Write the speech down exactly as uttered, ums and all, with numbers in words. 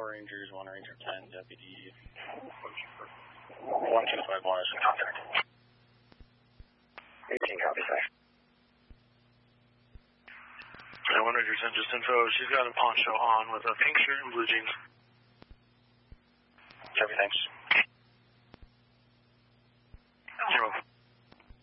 four Rangers, one Ranger ten, Deputy one two five one is in contact. eighteen, copy, sir. Yeah, one Ranger ten, just info. She's got a poncho on with a pink shirt and blue jeans. Copy, thanks.